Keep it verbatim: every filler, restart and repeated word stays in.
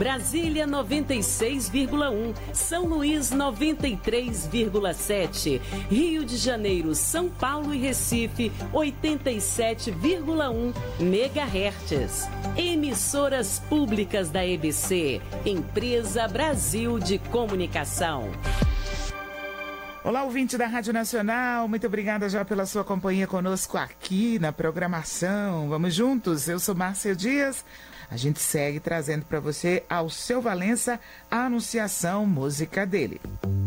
Brasília noventa e seis vírgula um, São Luís noventa e três vírgula sete, Rio de Janeiro, São Paulo e Recife oitenta e sete vírgula um megahertz. Emissoras públicas da E B C, Empresa Brasil de Comunicação. Olá, ouvinte da Rádio Nacional, muito obrigada já pela sua companhia conosco aqui na programação. Vamos juntos, eu sou Márcia Dias. A gente segue trazendo para você, ao seu Valença, a anunciação, música dele.